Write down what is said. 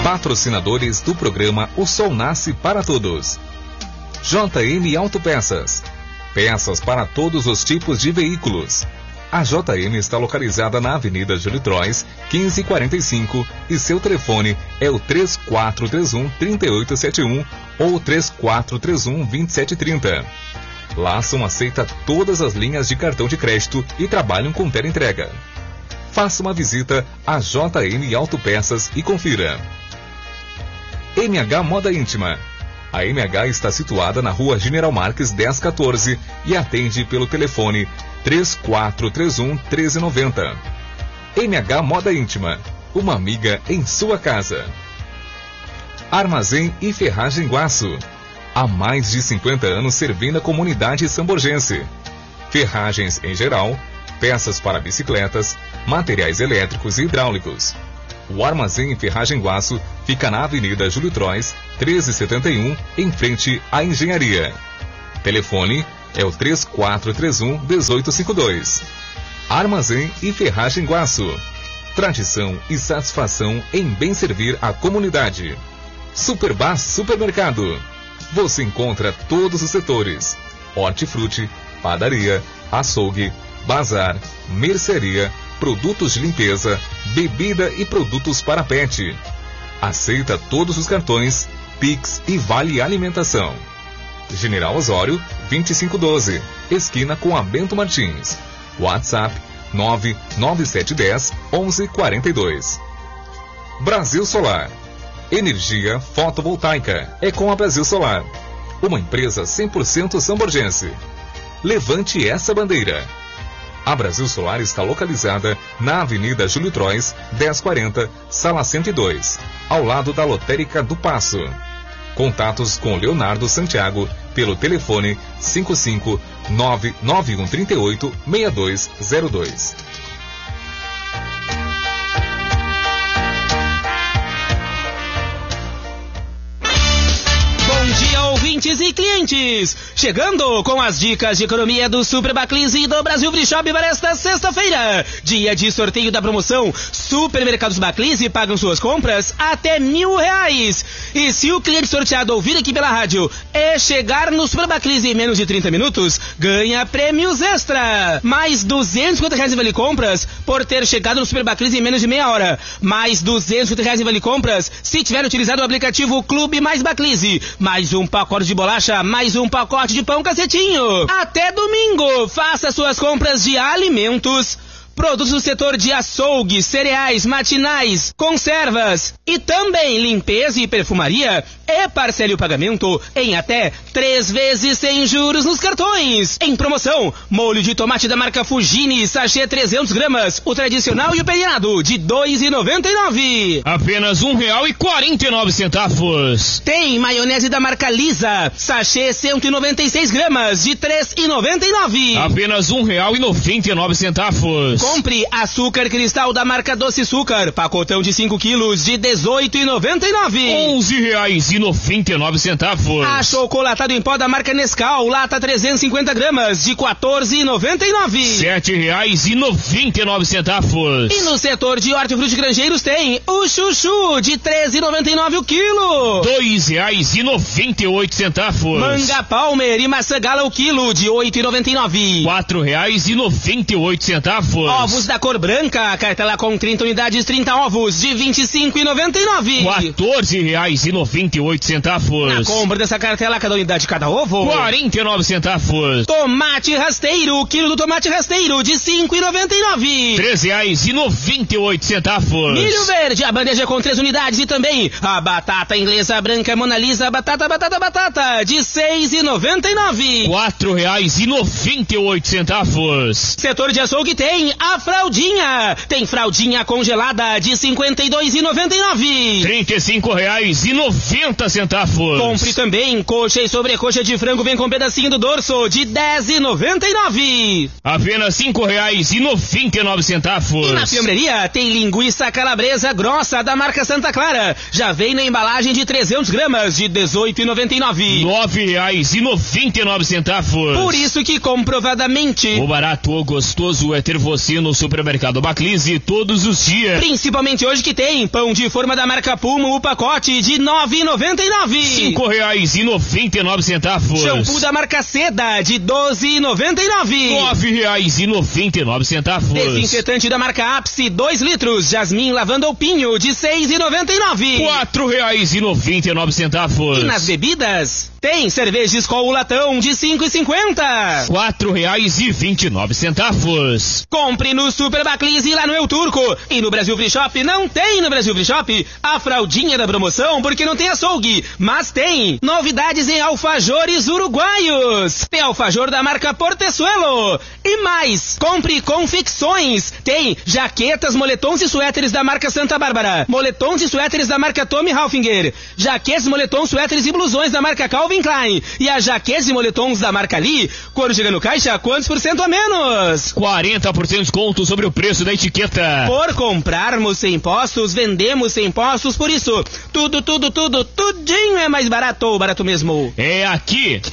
Patrocinadores do programa O Sol Nasce para Todos. JM Autopeças. Peças para todos os tipos de veículos. A JM está localizada na Avenida Júlio Trois, 1545, e seu telefone é o 3431-3871 ou 3431-2730. Lá são aceitas todas as linhas de cartão de crédito e trabalham com teleentrega. Faça uma visita a JM Autopeças e confira. MH Moda Íntima. A MH está situada na Rua General Marques 1014 e atende pelo telefone 3431-1390. MH Moda Íntima, uma amiga em sua casa. Armazém e Ferragem Guaço. Há mais de 50 anos servindo a comunidade samborgense. Ferragens em geral, peças para bicicletas, materiais elétricos e hidráulicos. O Armazém e Ferragem Guaço fica na Avenida Júlio Trois, 1371, em frente à Engenharia. Telefone é o 3431-1852. Armazém e Ferragem Guaço. Tradição e satisfação em bem servir a comunidade. Superbar Supermercado. Você encontra todos os setores: hortifruti, padaria, açougue, bazar, mercearia, produtos de limpeza, bebida e produtos para pet. Aceita todos os cartões, Pix e Vale Alimentação. General Osório, 2512, esquina com a Bento Martins. WhatsApp 99710-1142. Brasil Solar. Energia fotovoltaica é com a Brasil Solar, uma empresa 100% samborgense. Levante essa bandeira. A Brasil Solar está localizada na Avenida Júlio Trois, 1040, Sala 102, ao lado da Lotérica do Paço. Contatos com Leonardo Santiago pelo telefone 55991386202. Ouvintes e clientes, chegando com as dicas de economia do Super Baclise e do Brasil Free Shop para esta sexta-feira, dia de sorteio da promoção Supermercados Baclise pagam suas compras até R$1.000. E se o cliente sorteado ouvir aqui pela rádio e chegar no Super Baclise em menos de 30 minutos, ganha prêmios extra. Mais R$250 em vale compras por ter chegado no Super Baclise em menos de meia hora. Mais R$250 em vale compras se tiver utilizado o aplicativo Clube Mais Baclise. Mais um pacote de bolacha, mais um pacote de pão cacetinho. Até domingo, faça suas compras de alimentos, produtos do setor de açougue, cereais, matinais, conservas e também limpeza e perfumaria, e parcele o pagamento em até 3 vezes sem juros nos cartões. Em promoção, molho de tomate da marca Fugini, sachê 300 gramas, o tradicional e o peneirado de R$2,99. Apenas R$1,49. Tem maionese da marca Lisa, sachê 196 gramas, de R$3,99. Apenas R$1,99. Compre açúcar cristal da marca Doce Açúcar, pacotão de 5 quilos, de R$18,99. R$11,99. Achocolatado em pó da marca Nescau, lata 350 gramas, de R$14,99. R$7,99. E no setor de hortifruti granjeiros tem o chuchu, de R$13,99 o quilo. R$2,98. Manga Palmer e maçã gala o quilo, de R$8,99. R$4,98. Ovos da cor branca, cartela com 30 unidades, 30 ovos, de R$25,99. R$14,98. Na compra dessa cartela, cada unidade, cada ovo, 49 centavos. Tomate rasteiro, quilo do tomate rasteiro, de R$5,99. R$3,98. Milho verde, a bandeja com 3 unidades, e também a batata inglesa branca Mona Lisa, batata, de R$6,99. R$4,98. Setor de açougue tem a fraldinha. Tem fraldinha congelada de R$52,99. R$35,90. Compre também coxa e sobrecoxa de frango, vem com pedacinho do dorso, de R$10,99. Apenas R$5,99. E na fiambreria tem linguiça calabresa grossa da marca Santa Clara. Já vem na embalagem de 300 gramas, de R$18,99. R$9,99. Por isso que comprovadamente o barato ou gostoso é ter você assim no Supermercado Baclise todos os dias. Principalmente hoje que tem pão de forma da marca Puma, o pacote de R$ 9,99. R$ 5,99. Shampoo da marca Seda de R$ 12,99. R$ 9,99. Desinfetante da marca Ápice 2 litros, Jasmim lavanda ou pinho de R$ 6,99. R$ 4,99. E nas bebidas tem cerveja Skol latão de R$ 5,50. R$ 4,29. Compre no Super Baclise lá no El Turco. E no Brasil Free Shop não tem no Brasil Free Shop a fraldinha da promoção porque não tem açougue, mas tem novidades em alfajores uruguaios. Tem alfajor da marca Portezuelo. E mais, compre confecções. Tem jaquetas, moletons e suéteres da marca Santa Bárbara, moletons e suéteres da marca Tommy Hilfiger, jaquetes, moletons, suéteres e blusões da marca Calvin Klein. E as jaquetes e moletons da marca Lee, quando chega no caixa, quantos por cento a menos? 40% de desconto sobre o preço da etiqueta. Por comprarmos sem impostos, vendemos sem impostos, por isso, tudinho é mais barato, ou barato mesmo. É aqui.